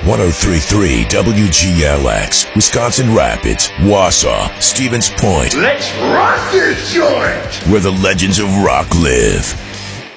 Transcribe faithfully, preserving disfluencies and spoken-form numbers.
one oh three point three W G L X, Wisconsin Rapids, Wausau, Stevens Point. Let's rock this joint! Where the legends of rock live.